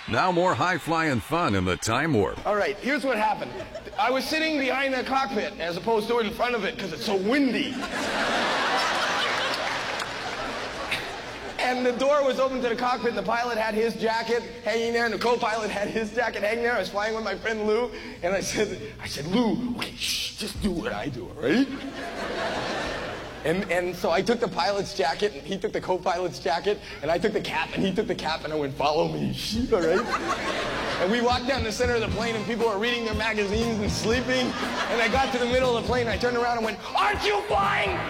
Now more high-flying fun in the Time Warp. All right, here's what happened. I was sitting behind the cockpit as opposed to in front of it because it's so windy. And the door was open to the cockpit, and the pilot had his jacket hanging there, and the co-pilot had his jacket hanging there. I was flying with my friend Lou, and I said, Lou, okay, shh, just do what I do, all right? And so I took the pilot's jacket, and he took the co-pilot's jacket, and I took the cap, and he took the cap, and I went, follow me, all right? And we walked down the center of the plane, and people were reading their magazines and sleeping, and I got to the middle of the plane, and I turned around and went, aren't you flying?